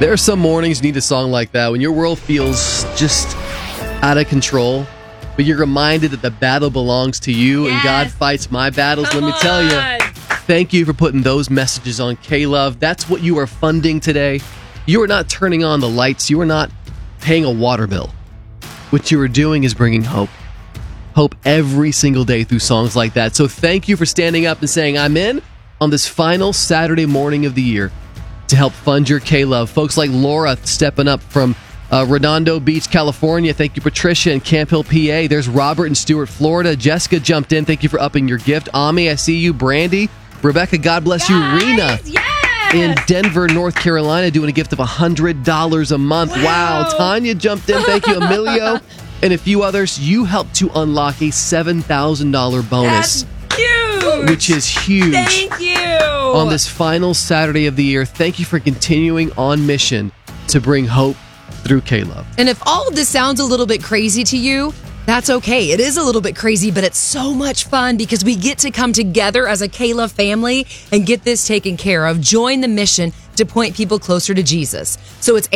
There are some mornings you need a song like that when your world feels just out of control, but you're reminded that the battle belongs to you and God fights my battles. Let me tell you, thank you for putting those messages on K-Love. That's what you are funding today. You are not turning on the lights. You are not paying a water bill. What you are doing is bringing hope. Hope every single day through songs like that. So thank you for standing up and saying, I'm in on this final Saturday morning of the year to help fund your K-Love. Folks like Laura stepping up from Redondo Beach, California. Thank you, Patricia in Camp Hill, PA. There's Robert in Stuart, Florida. Jessica jumped in. Thank you for upping your gift. Ami, I see you. Brandy. Rebecca, God bless you. Rena in Denver, North Carolina, doing a gift of $100 a month. Wow. Tanya jumped in. Thank you, Emilio. And a few others. You helped to unlock a $7,000 bonus. That's huge. Which is huge. Thank you. On this final Saturday of the year, thank you for continuing on mission to bring hope through K-Love. And if all of this sounds a little bit crazy to you, that's okay. It is a little bit crazy, but it's so much fun because we get to come together as a K-Love family and get this taken care of. Join the mission to point people closer to Jesus. So it's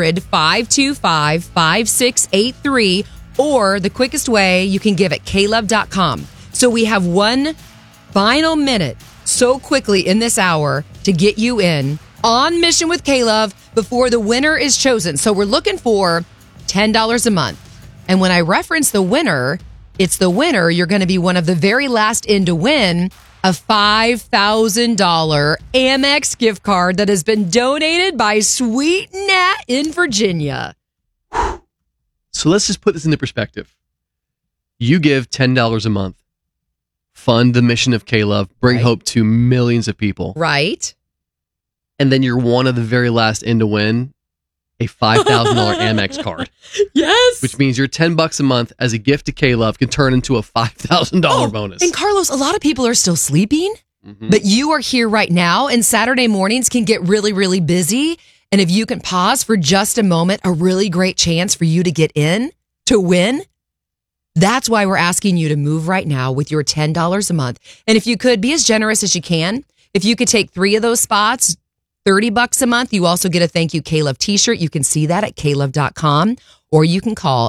800-525-5683, or the quickest way you can give at klove.com. So we have one final minute so quickly in this hour to get you in on mission with K-Love before the winner is chosen. So we're looking for $10 a month. And when I reference the winner, it's the winner. You're going to be one of the very last in to win a $5,000 Amex gift card that has been donated by Sweet Nat in Virginia. So let's just put this into perspective. You give $10 a month, fund the mission of K-Love, bring hope to millions of people. Right. And then you're one of the very last in to win a $5,000 Amex card. Yes. Which means your $10 a month as a gift to K-Love can turn into a $5,000 bonus. And Carlos, a lot of people are still sleeping, but you are here right now, and Saturday mornings can get really, really busy. And if you can pause for just a moment, a really great chance for you to get in, to win. That's why we're asking you to move right now with your $10 a month. And if you could, be as generous as you can. If you could take 3 of those spots, $30 a month. You also get a Thank You K-Love t-shirt. You can see that at klove.com, or you can call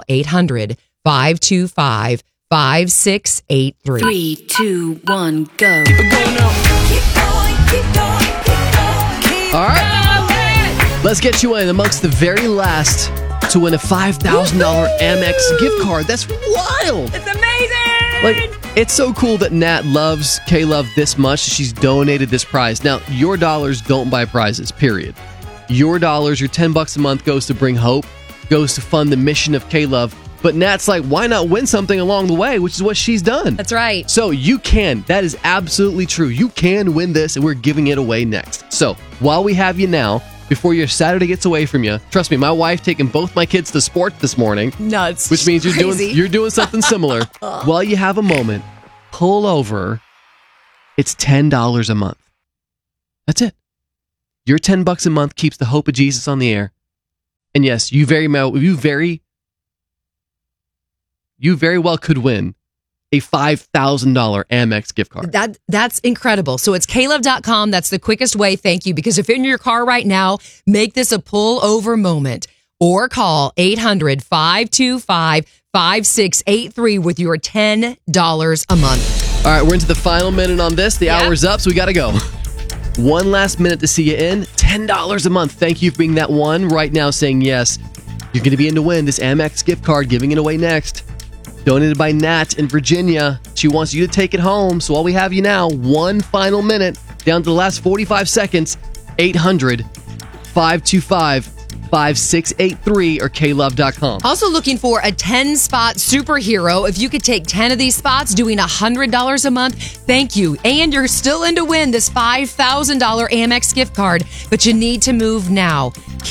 800-525-5683. 3, 2, 1, go. All right. Let's get you in amongst the very last to win a $5,000 Amex gift card. That's wild. It's amazing. Like, it's so cool that Nat loves K-Love this much. She's donated this prize. Now, your dollars don't buy prizes, period. Your dollars, your $10 a month goes to bring hope, goes to fund the mission of K-Love. But Nat's like, why not win something along the way, which is what she's done. That's right. So you can. That is absolutely true. You can win this, and we're giving it away next. So while we have you now, before your Saturday gets away from you, trust me, my wife taking both my kids to sport this morning. Nuts. Which means you're doing something similar. While you have a moment, pull over. It's $10 a month. That's it. Your $10 a month keeps the hope of Jesus on the air. And yes, you very well could win a $5,000 Amex gift card. That's incredible. So it's klove.com. That's the quickest way. Thank you. Because if you're in your car right now, make this a pull over moment, or call 800-525-5683 with your $10 a month. All right, we're into the final minute on this. The hour's up, so we got to go. One last minute to see you in. $10 a month. Thank you for being that one right now saying yes. You're going to be in to win this Amex gift card, giving it away next. Donated by Nat in Virginia. She wants you to take it home. So while we have you now, one final minute, down to the last 45 seconds, 800-525-5683 or klove.com. Also looking for a 10-spot superhero. If you could take 10 of these spots, doing $100 a month, thank you. And you're still in to win this $5,000 Amex gift card, but you need to move now.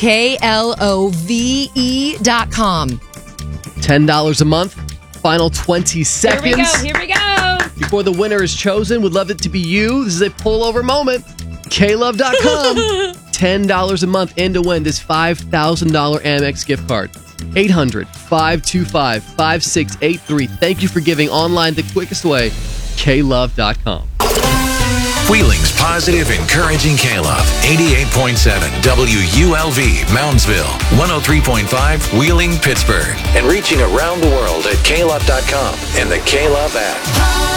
KLOVE.com. $10 a month. Final 20 seconds. Here we go. Before the winner is chosen, would love it to be you. This is a pullover moment. klove.com. $10 a month in to win this $5,000 Amex gift card. 800-525-5683. Thank you for giving online the quickest way. klove.com. Wheeling's positive, encouraging K-Love. 88.7 WULV, Moundsville. 103.5 Wheeling, Pittsburgh. And reaching around the world at klove.com and the K-Love app.